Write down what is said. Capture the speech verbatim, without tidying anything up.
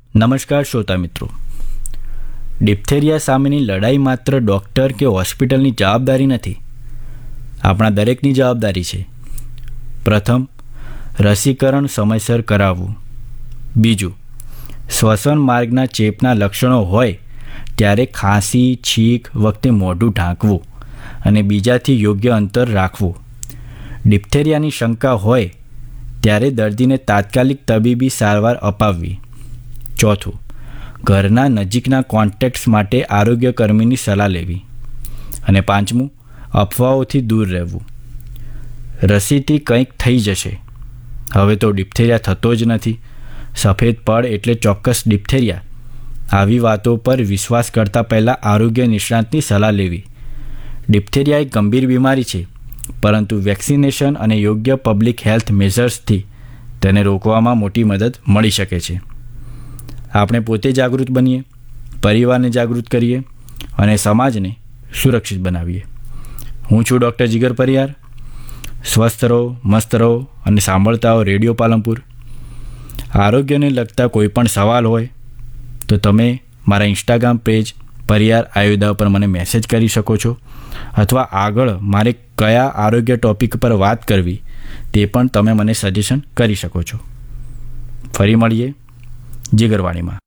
નમસ્કાર શ્રોતા મિત્રો. ડિપ્થેરિયા સામેની લડાઈ માત્ર ડૉક્ટર કે હોસ્પિટલની જવાબદારી નથી, આપણા દરેકની જવાબદારી છે. પ્રથમ, રસીકરણ સમયસર કરાવવું. બીજું, શ્વસન માર્ગના ચેપના લક્ષણો હોય ત્યારે ખાંસી છીંક વખતે મોઢું ઢાંકવું અને બીજાથી યોગ્ય અંતર રાખવું. ડિપ્થેરિયાની શંકા હોય ત્યારે દર્દીને તાત્કાલિક તબીબી સારવાર અપાવવી. ચોથું, ઘરના નજીકના કોન્ટેક્ટ્સ માટે આરોગ્યકર્મીની સલાહ લેવી. અને પાંચમું, અફવાઓથી દૂર રહેવું. રસીથી કંઈક થઈ જશે, હવે તો ડિપ્થેરિયા થતો જ નથી, સફેદ પડ એટલે ચોક્કસ ડિપ્થેરિયા, આવી વાતો પર વિશ્વાસ કરતાં પહેલાં આરોગ્ય નિષ્ણાતની સલાહ લેવી. ડિપ્થેરિયા એક ગંભીર બીમારી છે, પરંતુ વેક્સિનેશન અને યોગ્ય પબ્લિક હેલ્થ મેઝર્સથી તેને રોકવામાં મોટી મદદ મળી શકે છે. આપણે પોતે જાગૃત બનીએ, પરિવારને જાગૃત કરીએ અને સમાજને સુરક્ષિત બનાવીએ. હું છું ડૉક્ટર જીગર પરિયાર. સ્વસ્થ રહો, મસ્ત રહો અને સાંભળતા હો રેડિયો પાલનપુર. આરોગ્યને લગતા કોઈ પણ સવાલ હોય તો તમે મારા ઇન્સ્ટાગ્રામ પેજ પરિયાર આયુર્વેદા પર મને મેસેજ કરી શકો છો, અથવા આગળ મારે કયા આરોગ્ય ટૉપિક પર વાત કરવી તે પણ તમે મને સજેશન કરી શકો છો. ફરી મળીએ જીગરવાણીમાં.